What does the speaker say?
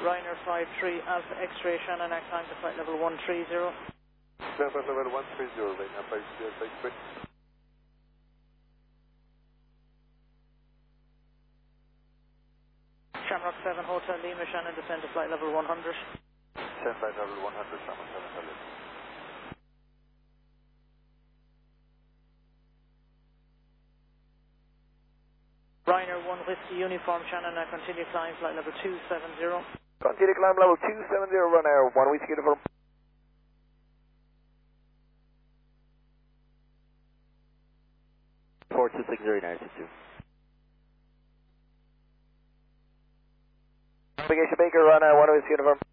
Ryanair 53 Alpha X-ray Shannon climb to flight level 130. Climb to level 130, Ryanair 53. Shamrock 7 Hotel Lima Shannon descend to flight level 100. Descend flight level 100, Shamrock 7 Hotel Lima. Ryanair 1 Whiskey Uniform Shannon continue climb flight level 270. Continue climb level 270, Ryanair 1 Whiskey Uniform. 4260 Navigation Baker, Ryanair 1 Whiskey Uniform.